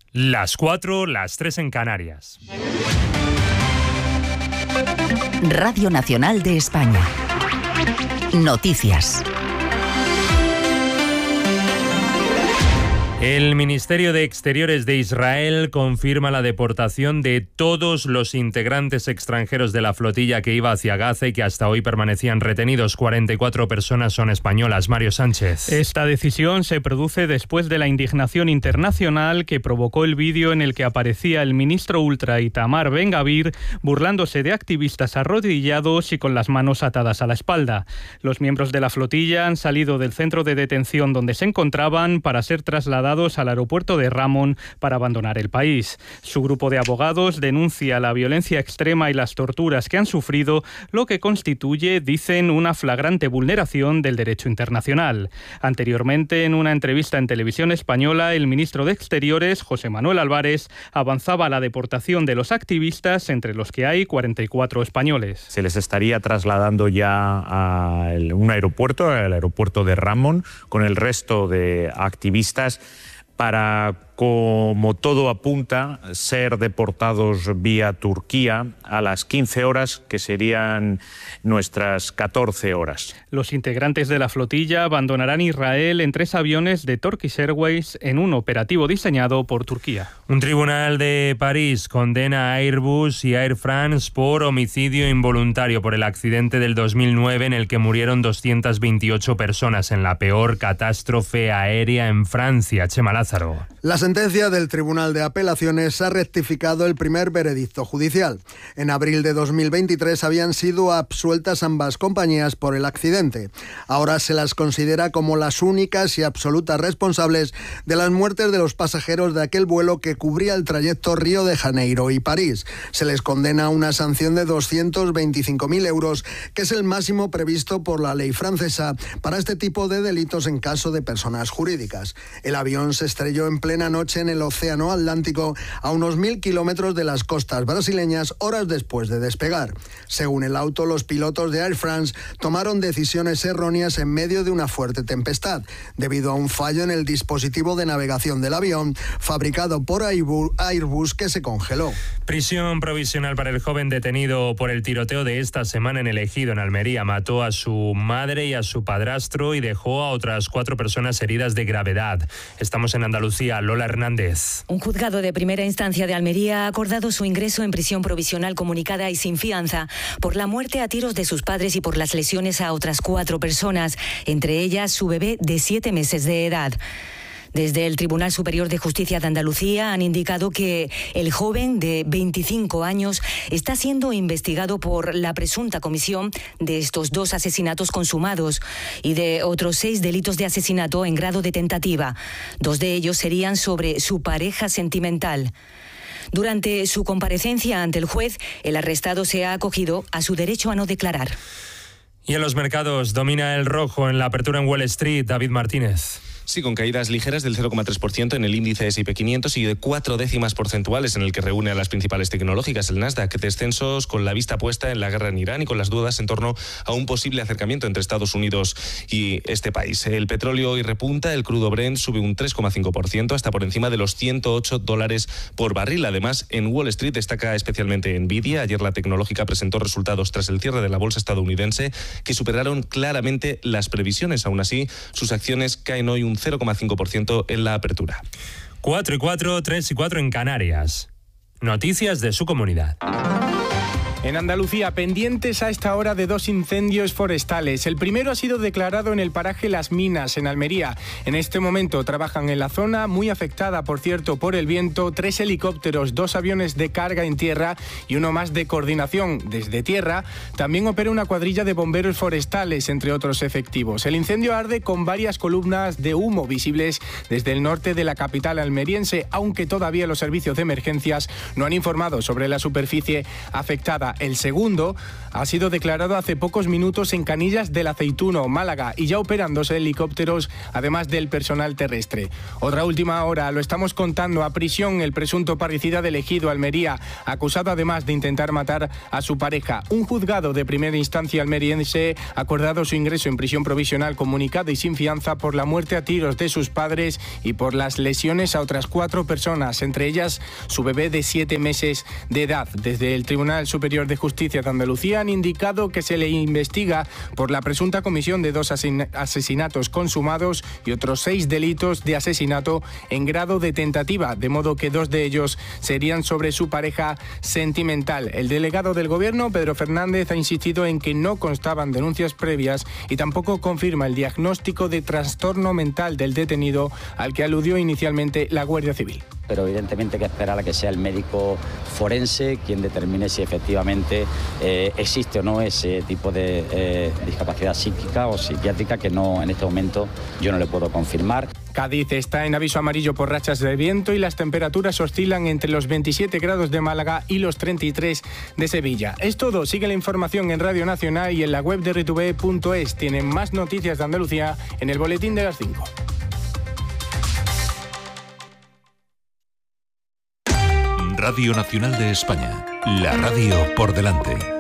Las 4, las 3 en Canarias. Radio Nacional de España. Noticias. El Ministerio de Exteriores de Israel confirma la deportación de todos los integrantes extranjeros de la flotilla que iba hacia Gaza y que hasta hoy permanecían retenidos. 44 personas son españolas. Mario Sánchez. Esta decisión se produce después de la indignación internacional que provocó el vídeo en el que aparecía el ministro ultra Itamar Ben-Gvir burlándose de activistas arrodillados y con las manos atadas a la espalda. Los miembros de la flotilla han salido del centro de detención donde se encontraban para ser trasladados al aeropuerto de Ramón para abandonar el país. Su grupo de abogados denuncia la violencia extrema y las torturas que han sufrido, lo que constituye, dicen, una flagrante vulneración del derecho internacional. Anteriormente, en una entrevista en Televisión Española, el ministro de Exteriores, José Manuel Álvarez, avanzaba la deportación de los activistas, entre los que hay 44 españoles. Se les estaría trasladando ya a un aeropuerto, el aeropuerto de Ramón, con el resto de activistas para, como todo apunta, ser deportados vía Turquía a las 15 horas, que serían nuestras 14 horas. Los integrantes de la flotilla abandonarán Israel en 3 aviones de Turkish Airways en un operativo diseñado por Turquía. Un tribunal de París condena a Airbus y Air France por homicidio involuntario por el accidente del 2009 en el que murieron 228 personas en la peor catástrofe aérea en Francia. Chema Lázaro. La sentencia del Tribunal de Apelaciones ha rectificado el primer veredicto judicial. En abril de 2023 habían sido absueltas ambas compañías por el accidente. Ahora se las considera como las únicas y absolutas responsables de las muertes de los pasajeros de aquel vuelo que cubría el trayecto Río de Janeiro y París. Se les condena a una sanción de 225.000 euros, que es el máximo previsto por la ley francesa para este tipo de delitos en caso de personas jurídicas. El avión se estrelló en plena noche en el Océano Atlántico a unos 1.000 kilómetros de las costas brasileñas horas después de despegar. Según el auto, los pilotos de Air France tomaron decisiones erróneas en medio de una fuerte tempestad, debido a un fallo en el dispositivo de navegación del avión fabricado por Airbus que se congeló. Prisión provisional para el joven detenido por el tiroteo de esta semana en El Ejido, en Almería. Mató a su madre y a su padrastro y dejó a otras 4 personas heridas de gravedad. Estamos en Andalucía. Lola Hernández. Un juzgado de primera instancia de Almería ha acordado su ingreso en prisión provisional comunicada y sin fianza por la muerte a tiros de sus padres y por las lesiones a otras 4 personas, entre ellas su bebé de 7 meses de edad. Desde el Tribunal Superior de Justicia de Andalucía han indicado que el joven de 25 años está siendo investigado por la presunta comisión de estos 2 asesinatos consumados y de otros 6 delitos de asesinato en grado de tentativa. 2 de ellos serían sobre su pareja sentimental. Durante su comparecencia ante el juez, el arrestado se ha acogido a su derecho a no declarar. Y en los mercados domina el rojo en la apertura en Wall Street. David Martínez. Sí, con caídas ligeras del 0,3% en el índice S&P 500 y de 4 décimas porcentuales en el que reúne a las principales tecnológicas, el Nasdaq. Descensos con la vista puesta en la guerra en Irán y con las dudas en torno a un posible acercamiento entre Estados Unidos y este país. El petróleo hoy repunta, el crudo Brent sube un 3,5% hasta por encima de los $108 por barril. Además, en Wall Street destaca especialmente Nvidia. Ayer la tecnológica presentó resultados tras el cierre de la bolsa estadounidense que superaron claramente las previsiones. Aún así, sus acciones caen hoy un 0,5% en la apertura. 4 y 4, 3 y 4 en Canarias. Noticias de su comunidad. En Andalucía, pendientes a esta hora de 2 incendios forestales. El primero ha sido declarado en el paraje Las Minas, en Almería. En este momento trabajan en la zona, muy afectada, por cierto, por el viento, 3 helicópteros, 2 aviones de carga en tierra y uno más de coordinación desde tierra. También opera una cuadrilla de bomberos forestales, entre otros efectivos. El incendio arde con varias columnas de humo visibles desde el norte de la capital almeriense, aunque todavía los servicios de emergencias no han informado sobre la superficie afectada. Málaga. El segundo ha sido declarado hace pocos minutos en Canillas del Aceituno, Málaga, y ya operan 2 helicópteros, además del personal terrestre. Otra última hora, lo estamos contando, a prisión el presunto parricida del Ejido, Almería, acusado además de intentar matar a su pareja. Un juzgado de primera instancia almeriense ha acordado su ingreso en prisión provisional comunicada y sin fianza por la muerte a tiros de sus padres y por las lesiones a otras 4 personas, entre ellas su bebé de 7 meses de edad. Desde el Tribunal Superior de Justicia de Andalucía han indicado que se le investiga por la presunta comisión de 2 asesinatos consumados y otros 6 delitos de asesinato en grado de tentativa, de modo que 2 de ellos serían sobre su pareja sentimental. El delegado del Gobierno, Pedro Fernández, ha insistido en que no constaban denuncias previas y tampoco confirma el diagnóstico de trastorno mental del detenido al que aludió inicialmente la Guardia Civil. Pero evidentemente hay que esperar a que sea el médico forense quien determine si efectivamente existe o no ese tipo de discapacidad psíquica o psiquiátrica, que no, en este momento yo no le puedo confirmar. Cádiz está en aviso amarillo por rachas de viento y las temperaturas oscilan entre los 27 grados de Málaga y los 33 de Sevilla. Es todo, sigue la información en Radio Nacional y en la web de rtv.es. Tienen más noticias de Andalucía en el boletín de las 5. Radio Nacional de España, la radio por delante.